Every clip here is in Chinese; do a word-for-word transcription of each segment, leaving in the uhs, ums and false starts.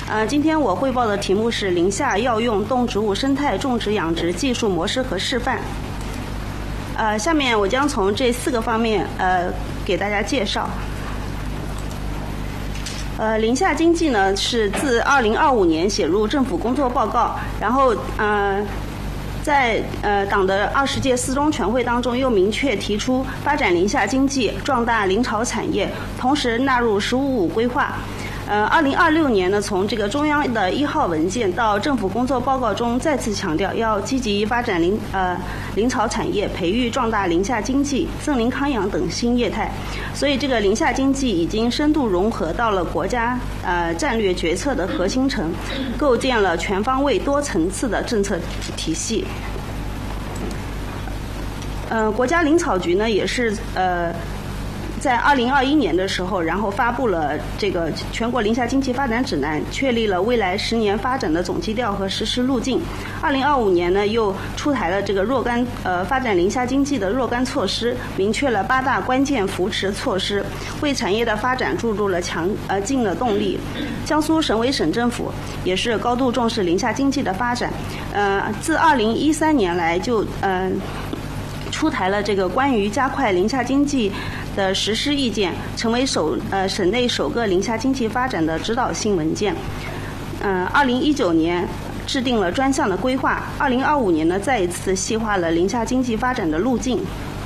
呃，今天我汇报的题目是宁夏药用动植物生态种植养殖技术模式和示范。呃，下面我将从这四个方面呃给大家介绍。呃，宁夏经济呢是自二零二五年写入政府工作报告，然后呃。在呃党的二十届四中全会当中，又明确提出发展宁夏经济、壮大林草产业，同时纳入“十五五”规划。呃，二零二六年呢，从这个中央的一号文件到政府工作报告中，再次强调要积极发展林呃林草产业，培育壮大宁夏经济、森林康养等新业态。所以，这个宁夏经济已经深度融合到了国家呃战略决策的核心层，构建了全方位、多层次的政策体系。呃，国家林草局呢也是呃。在二零二一年的时候，然后发布了这个全国宁夏经济发展指南，确立了未来十年发展的总基调和实施路径。二零二五年呢，又出台了这个若干呃发展宁夏经济的若干措施，明确了八大关键扶持措施，为产业的发展注入了强呃劲的动力。江苏省委省政府也是高度重视宁夏经济的发展，呃，自二零一三年来就嗯。呃出台了这个关于加快宁夏经济的实施意见，成为首呃省内首个宁夏经济发展的指导性文件。嗯、呃，二零一九年制定了专项的规划，二零二五年呢再一次细化了宁夏经济发展的路径。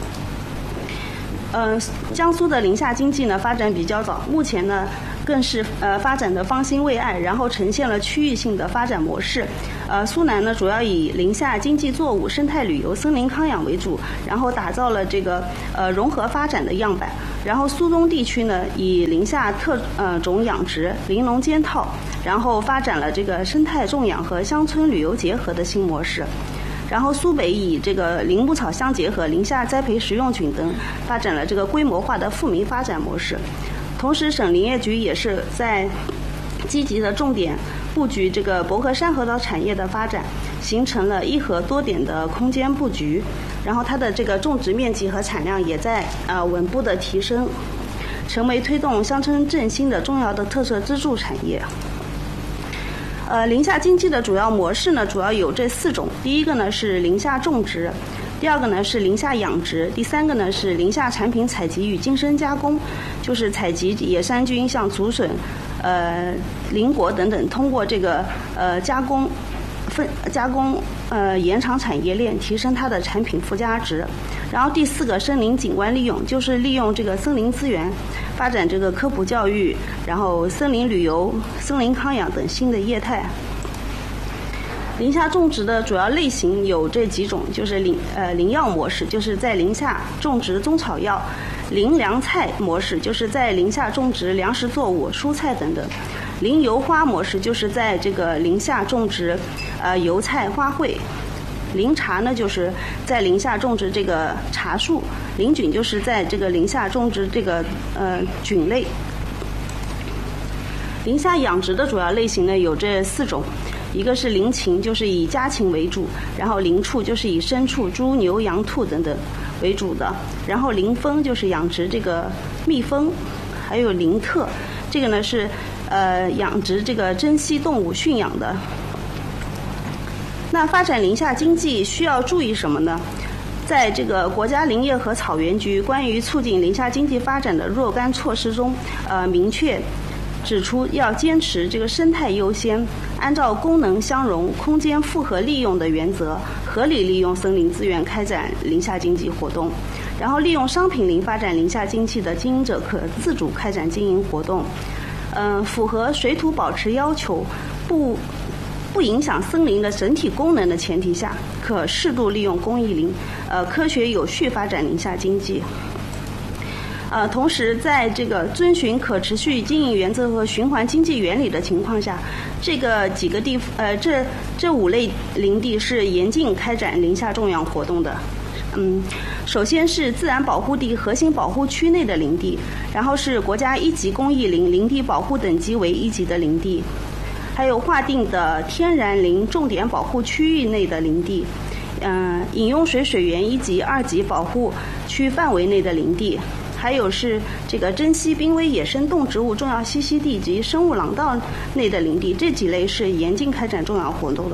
嗯、呃，江苏的宁夏经济呢发展比较早，目前呢更是呃发展的方兴未艾，然后呈现了区域性的发展模式。呃，苏南呢主要以宁夏经济作物、生态旅游、森林康养为主，然后打造了这个呃融合发展的样板。然后苏东地区呢以宁夏特呃种养殖、林农兼套，然后发展了这个生态种养和乡村旅游结合的新模式。然后苏北以这个林牧草相结合、宁夏栽培食用菌等，发展了这个规模化的富民发展模式。同时，省林业局也是在积极的重点布局这个博河山河岛产业的发展，形成了一河多点的空间布局。然后，它的这个种植面积和产量也在呃稳步的提升，成为推动乡村振兴的重要的特色支柱产业。呃，宁夏经济的主要模式呢，主要有这四种。第一个呢是宁夏种植，第二个呢是宁夏养殖，第三个呢是宁夏产品采集与精深加工，就是采集野山菌，像竹笋、呃林果等等，通过这个呃加工分加工呃延长产业链，提升它的产品附加值。然后第四个森林景观利用，就是利用这个森林资源，发展这个科普教育，然后森林旅游、森林康养等新的业态。宁夏种植的主要类型有这几种，就是林呃林药模式，就是在宁夏种植中草药；林粮菜模式，就是在宁夏种植粮食作物、蔬菜等等；林油花模式，就是在这个宁夏种植呃油菜、花卉；林茶呢，就是在宁夏种植这个茶树；林菌就是在这个宁夏种植这个呃菌类。宁夏养殖的主要类型呢有这四种。一个是林禽，就是以家禽为主；然后林畜就是以牲畜、猪、牛、羊、兔等等为主的；然后林蜂就是养殖这个蜜蜂，还有林特，这个呢是呃养殖这个珍稀动物驯养的。那发展宁夏经济需要注意什么呢？在这个国家林业和草原局关于促进宁夏经济发展的若干措施中，呃明确指出要坚持这个生态优先，按照功能相容、空间复合利用的原则，合理利用森林资源开展宁夏经济活动。然后利用商品林发展宁夏经济的经营者可自主开展经营活动。嗯，符合水土保持要求，不不影响森林的整体功能的前提下，可适度利用公益林，呃，科学有序发展宁夏经济。呃，同时在这个遵循可持续经营原则和循环经济原理的情况下，这个几个地呃这这五类林地是严禁开展宁夏种养活动的。嗯，首先是自然保护地核心保护区内的林地，然后是国家一级公益林林地保护等级为一级的林地，还有划定的天然林重点保护区域内的林地，嗯、呃，饮用水水源一级、二级保护区范围内的林地。 还有是这个珍稀濒危野生动植物重要栖息地及生物廊道内的林地，这几类是严禁开展重要活动的。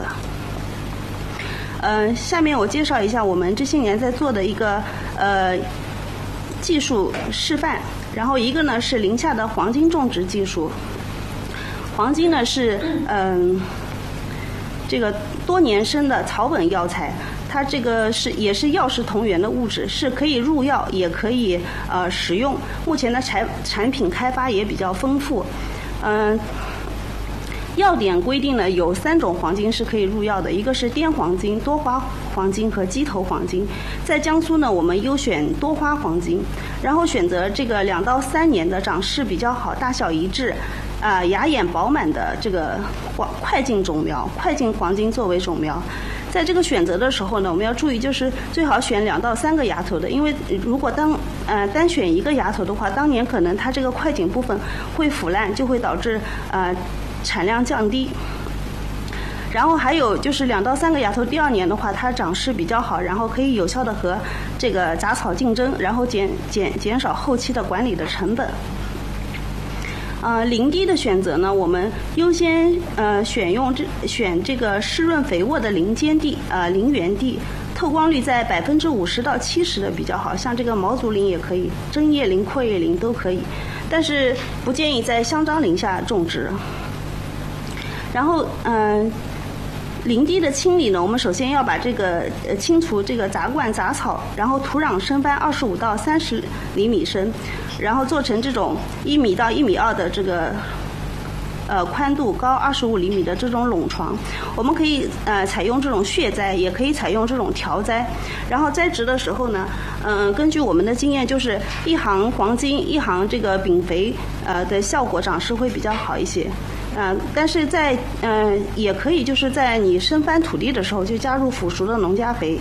呃，下面我介绍一下我们这些年在做的一个呃技术示范。然后一个呢是林下的黄金种植技术。黄金呢是嗯、呃、这个多年生的草本药材，它这个是也是药食同源的物质，是可以入药也可以呃食用。目前的产产品开发也比较丰富。嗯、呃，药典规定呢有三种黄金是可以入药的，一个是滇黄金、多花黄金和鸡头黄金。在江苏呢，我们优选多花黄金，然后选择这个两到三年的长势比较好、大小一致、啊、呃、芽眼饱满的这个黄快进种苗，快进黄金作为种苗。在这个选择的时候呢，我们要注意，就是最好选两到三个芽头的，因为如果当呃单选一个芽头的话，当年可能它这个快茎部分会腐烂，就会导致呃产量降低。然后还有就是两到三个芽头，第二年的话，它长势比较好，然后可以有效的和这个杂草竞争，然后减减减少后期的管理的成本。呃，林地的选择呢，我们优先呃选用这选这个湿润肥沃的林间地，呃林园地，透光率在百分之五十到七十的比较好，像这个毛竹林也可以，针叶林、阔叶林都可以，但是不建议在香樟林下种植。然后嗯。呃林地的清理呢，我们首先要把这个呃清除这个杂灌杂草，然后土壤深翻二十五到三十厘米深，然后做成这种一米到一米二的这个呃宽度、高二十五厘米的这种垄床。我们可以呃采用这种血栽，也可以采用这种条栽。然后栽植的时候呢，嗯、呃，根据我们的经验，就是一行黄金，一行这个丙肥，呃的效果长势会比较好一些。嗯、呃，但是在嗯、呃，也可以就是在你深翻土地的时候就加入腐熟的农家肥。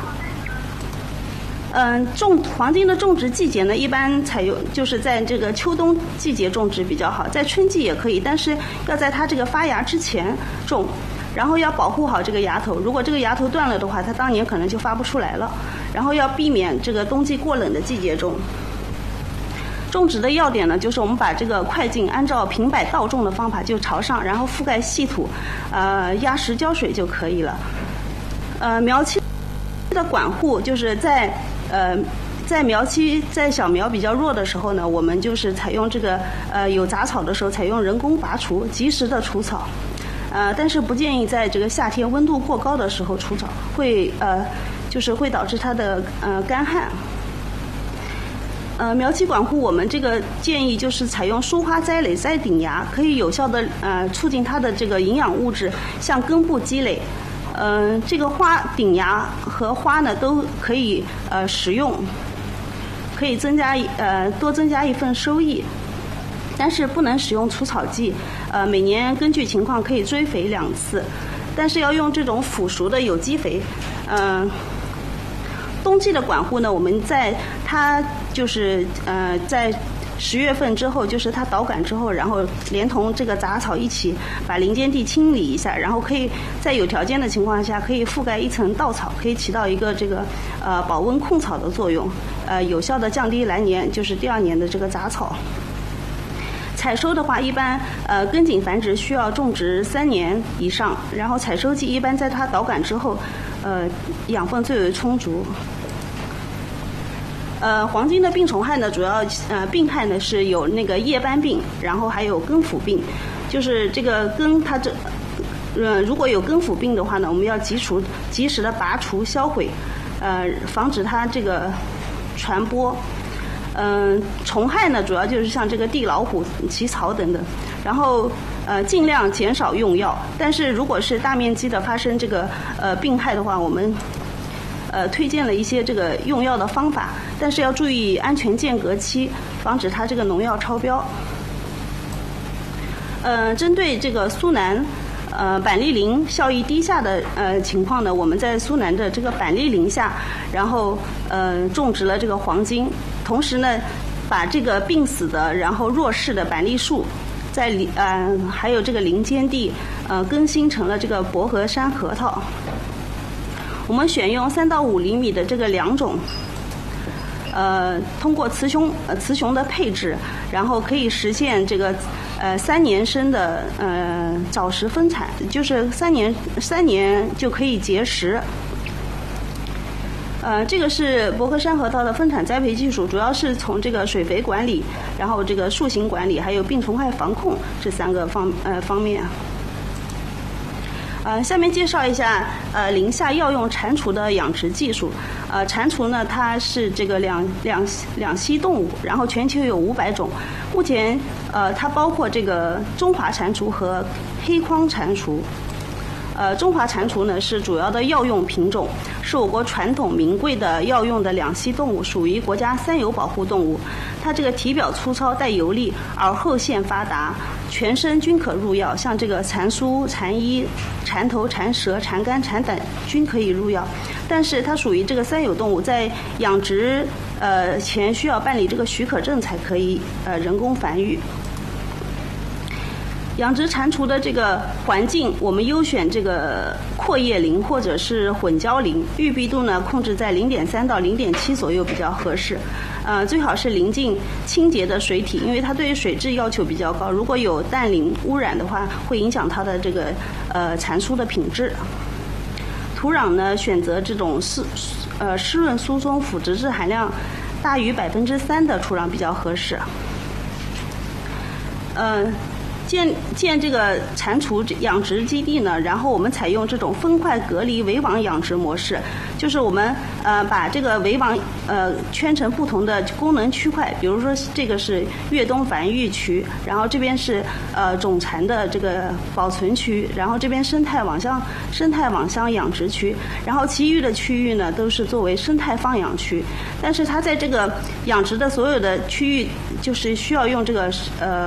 嗯、呃，种黄金的种植季节呢，一般采用就是在这个秋冬季节种植比较好，在春季也可以，但是要在它这个发芽之前种，然后要保护好这个芽头。如果这个芽头断了的话，它当年可能就发不出来了。然后要避免这个冬季过冷的季节种。种植的要点呢，就是我们把这个快茎按照平摆倒种的方法就朝上，然后覆盖细土，呃，压实浇水就可以了。呃，苗期的管护就是在呃在苗期在小苗比较弱的时候呢，我们就是采用这个呃有杂草的时候采用人工拔除，及时的除草。呃，但是不建议在这个夏天温度过高的时候除草，会呃就是会导致它的呃干旱。呃，苗期管护我们这个建议就是采用疏花栽垒栽顶芽，可以有效的呃促进它的这个营养物质向根部积累。嗯、呃，这个花顶芽和花呢都可以呃食用，可以增加呃多增加一份收益，但是不能使用除草剂。呃，每年根据情况可以追肥两次，但是要用这种腐熟的有机肥。嗯、呃。冬季的管护呢，我们在它就是呃在十月份之后，就是它倒杆之后，然后连同这个杂草一起把林间地清理一下，然后可以在有条件的情况下，可以覆盖一层稻草，可以起到一个这个呃保温控草的作用，呃有效的降低来年就是第二年的这个杂草。采收的话，一般呃根茎繁殖需要种植三年以上，然后采收季一般在它倒杆之后，呃养分最为充足。呃，黄金的病虫害呢，主要呃病害呢是有那个叶斑病，然后还有根腐病，就是这个根它这，呃如果有根腐病的话呢，我们要及除及时的拔除销毁，呃防止它这个传播。嗯、呃，虫害呢，主要就是像这个地老虎、起草等等，然后呃尽量减少用药。但是如果是大面积的发生这个呃病害的话，我们呃推荐了一些这个用药的方法，但是要注意安全间隔期，防止它这个农药超标。呃，针对这个苏南呃板栗林效益低下的呃情况呢，我们在苏南的这个板栗林下，然后呃种植了这个黄金。同时呢，把这个病死的，然后弱势的板栗树，在林呃还有这个林间地，呃更新成了这个薄荷山核桃。我们选用三到五厘米的这个两种， 呃，通过雌雄呃雌雄的配置，然后可以实现这个呃三年生的呃早食分产，就是三年三年就可以结实。呃，这个是博克山核桃的分产栽培技术，主要是从这个水肥管理，然后这个树形管理，还有病虫害防控这三个方呃方面。呃，下面介绍一下呃林下药用蟾蜍的养殖技术。呃，蟾蜍呢，它是这个两两两栖动物，然后全球有五百种。目前呃，它包括这个中华蟾蜍和黑框蟾蜍。呃，中华蟾蜍呢是主要的药用品种，是我国传统名贵的药用的两栖动物，属于国家三有保护动物。它这个体表粗糙带游粒，而后腺发达，全身均可入药，像这个蟾酥、蟾衣、蟾头、蟾舌、蟾肝、蟾胆均可以入药。但是它属于这个三有动物，在养殖呃前需要办理这个许可证才可以呃人工繁育。养殖蟾蜍的这个环境，我们优选这个阔叶林或者是混交林，育碧度呢控制在零点三到零点七左右比较合适。呃，最好是临近清洁的水体，因为它对于水质要求比较高，如果有氮磷污染的话，会影响它的这个呃蟾酥的品质。土壤呢，选择这种湿呃湿润疏松、腐殖质含量大于百分之三的土壤比较合适。呃。建建这个蟾蜍养殖基地呢，然后我们采用这种分块隔离围网养殖模式，就是我们呃把这个围网呃圈成不同的功能区块，比如说这个是越冬繁育区，然后这边是呃种蚕的这个保存区，然后这边生态网箱生态网箱养殖区，然后其余的区域呢都是作为生态放养区。但是它在这个养殖的所有的区域，就是需要用这个呃